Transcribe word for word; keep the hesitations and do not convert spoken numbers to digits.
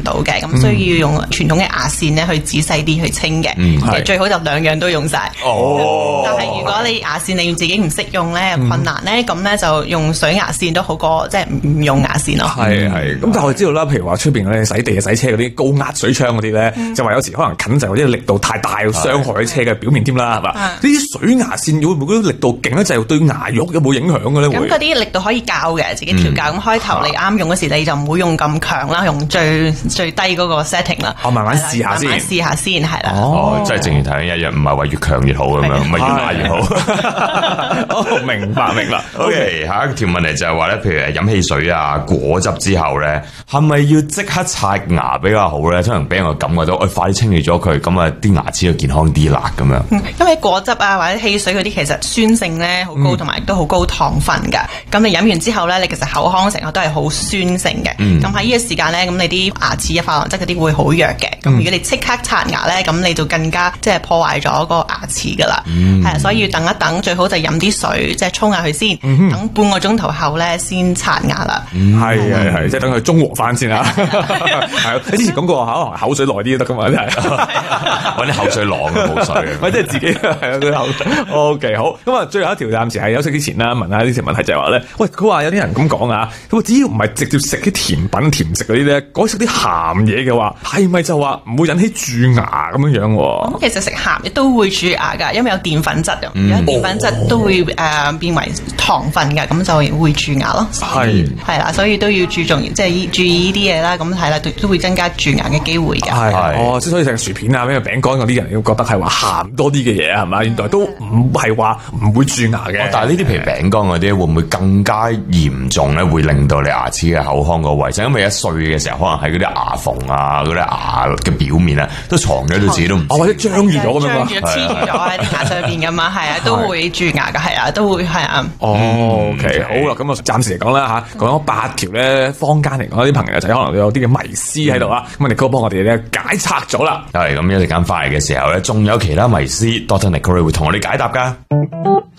到嘅，咁需要用傳統嘅牙線咧去仔細啲去清嘅。 嗯， 其實最好就兩樣都用晒。 哦， 但係如果你牙線你自己唔識用咧，困難咧，咁咧就用水牙線都好過即係唔用牙線咯。 係係，咁但係我知道啦，譬如話出邊咧洗地洗車嗰啲高壓水槍嗰啲咧，就話有時可能近就或者力度太大，傷害車嘅表面添啦，係嘛？呢啲水牙線會唔會嗰啲力度勁咧，就對牙肉有冇影響嘅咧？ 咁嗰啲力度可以校嘅，自己調校。咁開頭你啱用嗰時，你就唔會用咁強啦，用最最低嗰個 setting 啦。 我慢慢試下先， 慢慢試下先係啦。 哦，即係正如頭先一樣，唔係話越強越好咁樣，唔係越辣越好。 哦，明白明白。 OK，下一條問題就係話咧，譬如飲汽水啊、果汁之後咧，係咪要即刻刷牙比較好咧？通常俾人個感覺到，我快啲清理咗佢，咁啊啲牙齒就健康啲啦咁樣。 因為果汁啊或者汽水嗰啲其實酸性咧好高，同埋亦都好高糖分㗎。咁你飲完之後咧，你其實口腔成個都係好酸性嘅。咁喺呢個時間咧，咁你啲牙齒啊、琺瑯質嗰啲會好弱嘅。咁如果你即刻刷牙咧，咁你就更加即係破壞咗個牙齒㗎啦。係啊，所以要等一等，最好就飲啲水，即係沖下佢先。等半個鐘頭後咧先刷牙啦。 係係係，即係等佢中和翻先啦。係，你之前講過可能口水耐啲都得噶嘛，真係揾啲口水浪嘅口水， 或者係自己係啊啲口水。O K 好，咁啊最後一條暫時係休息之前啦，問下呢條問題就係話咧，喂佢話有啲人咁講啊，佢話只要唔係直接食啲甜品甜食嗰啲咧，改食啲鹹嘢嘅話，係咪就話唔會引起蛀牙咁樣樣？ 咁其實食鹹嘢都會蛀牙㗎，因為有澱粉質啊，有澱粉質都會誒變為糖分㗎，咁就會蛀牙咯。係係啦，所以都要注重即係注意呢啲嘢啦。咁係啦，都都會增加蛀牙嘅機會㗎。 係哦，所以食薯片啊、咩餅乾嗰啲人要覺得係話鹹多啲嘅嘢係嘛？原來都唔係話唔會蛀牙嘅。 但係呢啲譬如餅乾嗰啲會唔會更加嚴重咧？會令到你牙齒嘅口腔個位置，因為一碎嘅時候，可能喺嗰啲牙縫啊、嗰啲牙嘅表面啊，都藏咗到自己都唔知。 哦，或者張住咗咁樣啊，黐住咗喺牙上邊㗎嘛，係啊，都會蛀牙㗎，係啊，都會係啊。 哦 ，OK，好啦，咁啊，暫時嚟講啦嚇，講咗八條咧，坊間嚟講啲朋友仔可能都有啲嘅迷思喺度啊，咁我哋哥幫我哋咧解拆咗啦。 係咁一陣間翻嚟嘅時候咧，仲有其他迷思 ，Doctor Nick 會同我哋解答㗎。